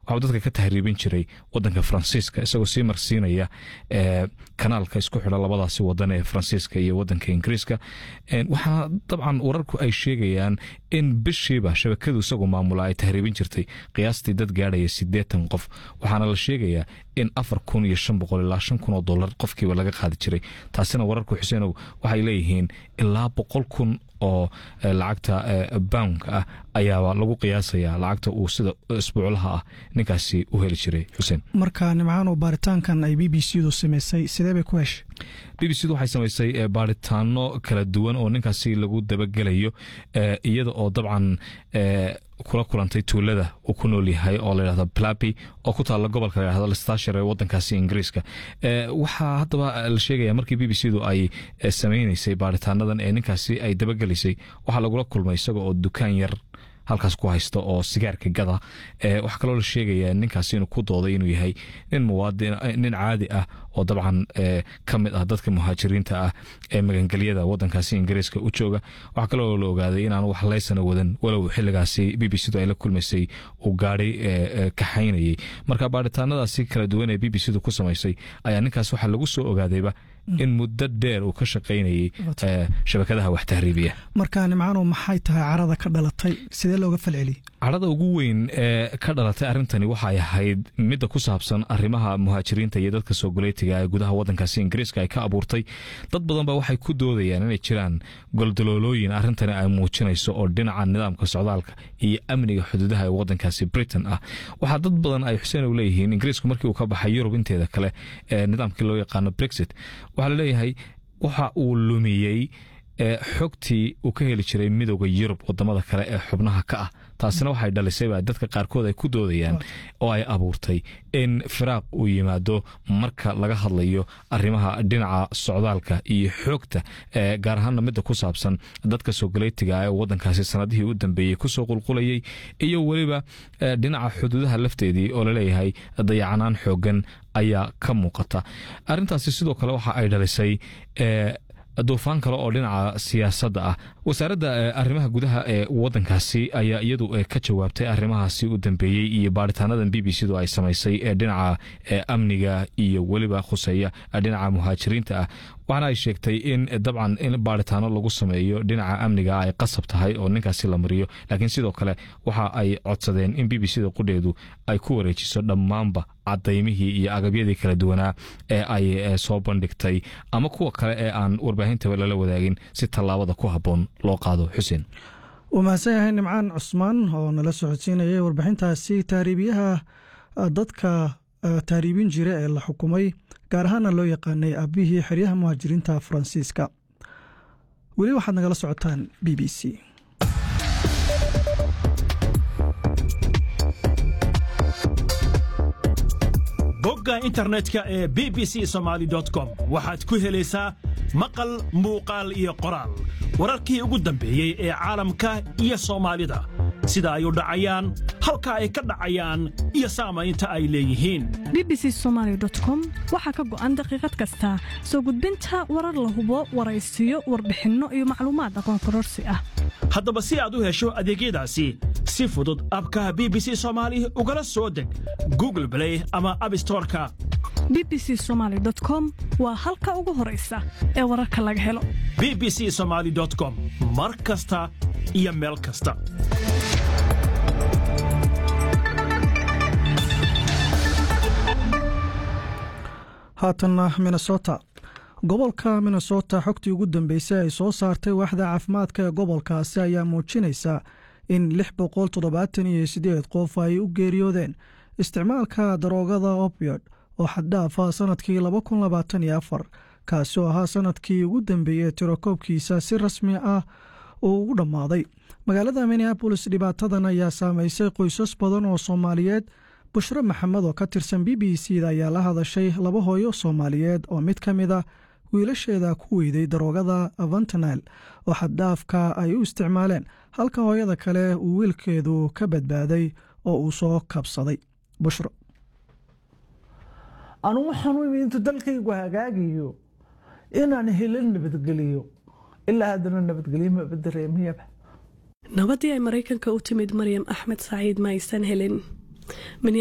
waxa dadka ka tahriibin jiray wadanka Faransiiska isagoo sii marsiinaya kanaalka isku xidha labadaasi wadan ee Faransiiska iyo wadanka Ingiriiska waxa dabcan wararku ay sheegayaan in bishiiba shabakadu isagu maamula ay tahriibin jirtay qiyaastii dad gaadhaya 80 qof waxaana la sheegayaa in $4,500 ilaa $5,000 qofkiiba laga qaadi jiray taasina wararku Xuseenow waxay leeyihiin ilaa 100,000 oo lacagta pound ah ayaa lagu qiyaasayaa lacagta uu sida isbuuclaha ah ninkaasi u heli jiray Xuseen marka nimcaan oo baaritaankan ay BBC-du sameysay sidee bay ku heshay BBC-du waxay sameysay baaritaano kala duwan oo ninkaasi lagu dabagelayo iyada oo dabcan kula kulantay tuulada uu ku nool yahay oo la yiraahdo Plappy oo ku taala gobolka la yiraahdo Leicestershire ee wadankaasi Ingiriiska waxa hadaba la sheegaya markii BBC-du ay sameeysay baaritaanadan ee ninkaasi ay dabagalisay waxa lagu kulmay isaga oo dukaan yar halkaas ku haysto oo sigaarka gada wax kale oo la sheegaya ninkaasi inuu ku dooday inuu yahay nin muwaadin nin caadi ah oo dabcan kamid ah dadka muhaajiriinta ah ee magangaliyada wadankaasi Ingiriiska u jooga wax kale oo la ogaaday in aan wax leysana wadan walow xilligaasi BBC-du ay la kulmaysay uu gaari ka xaynayay marka baaritaanadaasi kala duwan ee BBC-du ku sameysay ayaa ninkaas waxa lagu soo ogaadayba in muddo dheer uu ka shaqeynayay shabakadaha wax tahriibiya marka nimcaano maxay tahay carada ka dhalatay sidee looga falceliyay carada ugu weyn ee ka dhalatay arintani waxay ahayd mid ku saabsan arrimaha muhaajiriinta iyo dadka soo goleetiga ee gudaha wadankaasi Ingiriiska ay ka abuurtay dad badan ba waxay ku doodayaan inay jiraan goldaloolooyin arintani ay muujinayso oo dhinaca nidaamka socdaalka iyo amniga xuduudaha ee wadankaasi Britain ah waxa dad badan ay Xuseen u leeyihiin Ingiriisku markii uu ka baxay Yurub inteeda kale ee nidaamkii loo yaqaan Brexit waxa la leeyahay waxa uu lumiyay xogtii uu ka heli jiray midowga Yurub wadamada kale ee xubnaha ka ah taasina waxay dhalisay dadka qaarkood ay ku doodayaan oo ay abuurtay in firaaq uu yimaado marka laga hadlayo arrimaha dhinaca socdaalka iyo xogta gaar ahaan midda ku saabsan dadka soo galeetiga ee wadankaasi sanadihii u dambeeyay ku soo qulqulayay iyo waliba dhinaca xuduudaha lafteedii oo la leeyahay dayacanaan xoogan ayaa ka muuqata arintaasi sidoo kale waxa ay dhalisay duufaan kale oo dhinaca siyaasadda ah wasaaradda arrimaha gudaha ee wadankaasi ayaa iyadu ka jawaabtay arrimahaasi u dambeeyay iyo baaritaanadan BBC-du ay sameysay ee dhinaca amniga iyo waliba khuseeya dhinaca muhaajiriinta ah waxaana ay sheegtay in dabcan in baaritaano lagu sameeyo dhinaca amniga ay qasab tahay oo ninkaasi la mariyo laakiin sidoo kale waxa ay codsadeen in BBC-da qudheedu ay ku wareejiso dhammaanba cadaymihii iyo agabyadii kala duwanaa ee ay soo bandhigtay ama kuwa kale ee aan warbaahinta lala wadaagin si tallaabada ku habboon loo qaado Xuseen ومحسن yahay nimcaan cusmaan oo nala socodsiinayay warbixintaasi taariibiyaha dadka taariibin jira ee la xukumay gaar ahaan loo yaqaanay aabihii xeryaha muhaajiriinta Faransiiska weli waxaad nagala socotaan BBC bogga internetka ee bbcsomali.com waxaad ku helaysaa maqal muuqaal iyo qoraal wararkii ugu dambeeyay ee caalamka iyo Soomaalida sida ay u dhacayaan halka ay ka dhacayaan iyo saamaynta ay leeyihiin bbcsomali.com waxa ka go'an daqiiqad kasta soo gudbinta warar la hubo waraysiyo warbixinno iyo macluumaad aqoon kororsi ah haddaba si aad u hesho adeegyadaasi si fudud abka BBC Somali ugala soo deg Google Play ama App Store-ka bbcsomali.com waa halka ugu horeysa ee wararka laga helo bbcsomali.com mar kasta iyo meel kasta haatanna Minnesota gobolka Minnesota xogtii ugu dambeysay ay soo saartay waaxda caafimaadka ee gobolkaasi ayaa muujinaysa in 678 qof ay u geeriyoodeen isticmaalka daroogada opioid oo xad dhaaf ah sanadkii 2024 kaasi oo ahaa sanadkii ugu dambeeyay tirakoobkiisa si rasmi ah oo ugu dhammaaday magaalada Minneapolis dhibaatadan ayaa saameysay qoysas badan oo Soomaaliyeed Bushra Maxamed oo ka tirsan BBC-da ayaa la hadashay laba hooyo Soomaaliyeed oo mid ka mid ah wiilasheeda ku weyday daroogada fentanyl oo xad dhaafka ay u isticmaaleen halka hooyada kale uu wiilkeedu ka badbaaday oo uu soo kabsaday Bushra anu waxaan u imid intuu dalkaygu hagaagiyo inaan helin nabadgeliyo ilaa haddana nabadgelyo ma dareemiyaba nabadii ay Mareykanka u timid Maryam Axmed Saciid ma aysan helin